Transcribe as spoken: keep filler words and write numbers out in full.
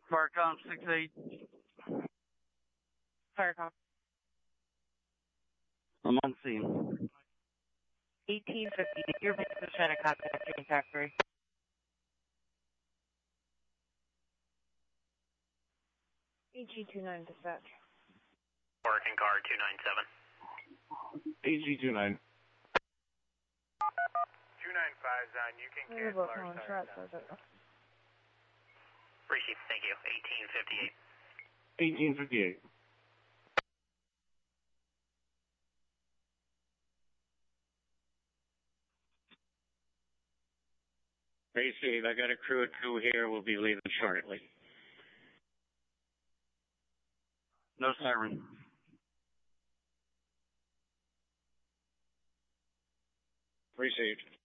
Firecom six eight. Firecom. I'm on scene. eighteen fifty, your base is trying to contact Green Factory. A G two nine dispatch. Working car two nine seven. A G two nine. two nine five on, you can We're get both large on tires track, down. so that- Receive, thank you. eighteen fifty-eight. eighteen fifty-eight. Receive, I got a crew of two here. We'll be leaving shortly. No siren. Received.